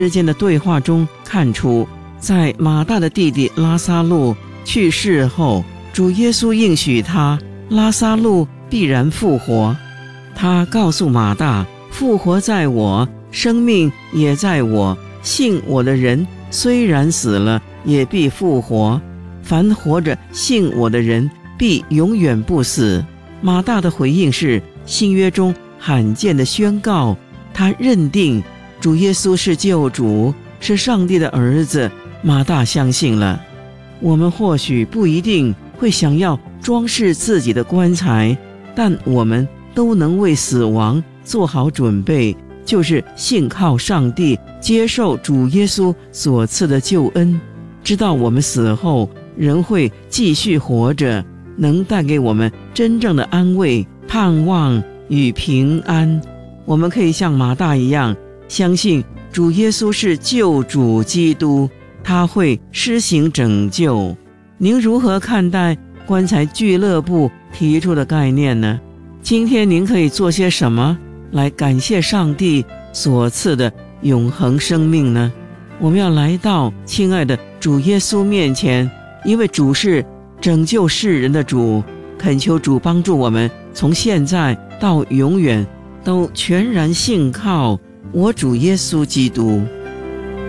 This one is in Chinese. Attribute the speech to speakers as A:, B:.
A: 之间的对话中看出，在马大的弟弟拉撒路去世后，主耶稣应许他，拉撒路必然复活。他告诉马大，复活在我，生命也在我，信我的人虽然死了，也必复活。凡活着信我的人，必永远不死。马大的回应是新约中罕见的宣告，他认定主耶稣是救主，是上帝的儿子。马大相信了。我们或许不一定会想要装饰自己的棺材，但我们都能为死亡做好准备，就是信靠上帝，接受主耶稣所赐的救恩，知道我们死后仍会继续活着，能带给我们真正的安慰、盼望与平安。我们可以像马大一样，相信主耶稣是救主基督，他会施行拯救。您如何看待棺材俱乐部提出的概念呢？今天您可以做些什么来感谢上帝所赐的永恒生命呢？我们要来到亲爱的主耶稣面前，因为主是拯救世人的主，恳求主帮助我们从现在到永远都全然信靠我主耶稣基督。